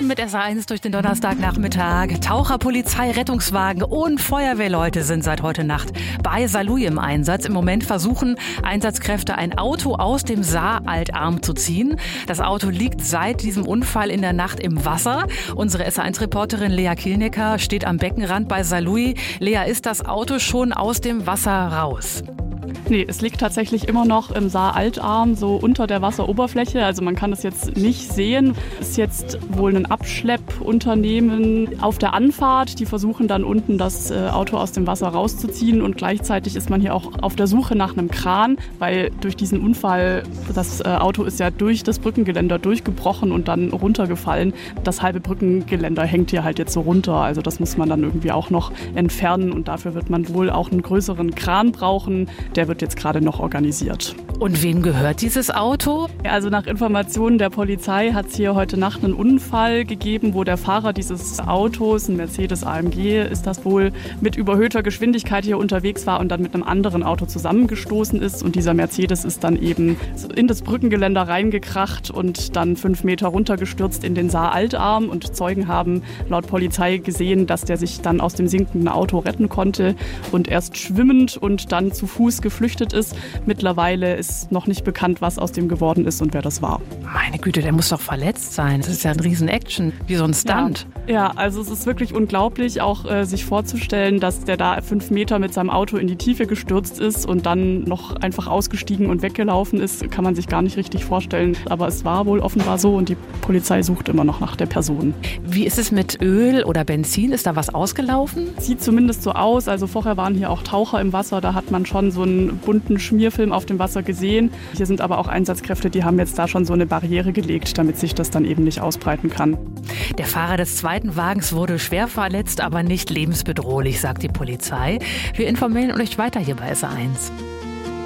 mit SA1 durch den Donnerstagnachmittag. Taucher, Polizei, Rettungswagen und Feuerwehrleute sind seit heute Nacht bei Saarlouis im Einsatz. Im Moment versuchen Einsatzkräfte, ein Auto aus dem Saaraltarm zu ziehen. Das Auto liegt seit diesem Unfall in der Nacht im Wasser. Unsere SA1-Reporterin Lea Kielnecker steht am Beckenrand bei Saarlouis. Lea, ist das Auto schon aus dem Wasser raus? Nee, es liegt tatsächlich immer noch im Saaraltarm, so unter der Wasseroberfläche. Also man kann das jetzt nicht sehen. Es ist jetzt wohl ein Abschleppunternehmen auf der Anfahrt. Die versuchen dann unten das Auto aus dem Wasser rauszuziehen. Und gleichzeitig ist man hier auch auf der Suche nach einem Kran, weil durch diesen Unfall, das Auto ist ja durch das Brückengeländer durchgebrochen und dann runtergefallen. Das halbe Brückengeländer hängt hier halt jetzt so runter. Also das muss man dann irgendwie auch noch entfernen. Und dafür wird man wohl auch einen größeren Kran brauchen. Der wird jetzt gerade noch organisiert. Und wem gehört dieses Auto? Also nach Informationen der Polizei hat es hier heute Nacht einen Unfall gegeben, wo der Fahrer dieses Autos, ein Mercedes AMG ist das wohl, mit überhöhter Geschwindigkeit hier unterwegs war und dann mit einem anderen Auto zusammengestoßen ist. Und dieser Mercedes ist dann eben in das Brückengeländer reingekracht und dann 5 Meter runtergestürzt in den Saaraltarm. Und Zeugen haben laut Polizei gesehen, dass der sich dann aus dem sinkenden Auto retten konnte und erst schwimmend und dann zu Fuß geflüchtet ist. Mittlerweile ist noch nicht bekannt, was aus dem geworden ist und wer das war. Meine Güte, der muss doch verletzt sein. Das ist ja ein Riesen-Action, wie so ein Stunt. Ja, also es ist wirklich unglaublich, auch sich vorzustellen, dass der da 5 Meter mit seinem Auto in die Tiefe gestürzt ist und dann noch einfach ausgestiegen und weggelaufen ist, kann man sich gar nicht richtig vorstellen. Aber es war wohl offenbar so und die Polizei sucht immer noch nach der Person. Wie ist es mit Öl oder Benzin? Ist da was ausgelaufen? Sieht zumindest so aus. Also vorher waren hier auch Taucher im Wasser, da hat man schon so einen bunten Schmierfilm auf dem Wasser gesehen. Hier sind aber auch Einsatzkräfte, die haben jetzt da schon so eine Barriere gelegt, damit sich das dann eben nicht ausbreiten kann. Der Fahrer des zweiten Wagens wurde schwer verletzt, aber nicht lebensbedrohlich, sagt die Polizei. Wir informieren euch weiter hier bei SA1.